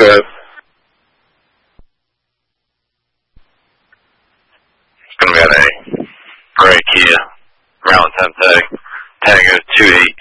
up. It's going to be on a gray Kia, Maryland 10 tag. Tag is 28.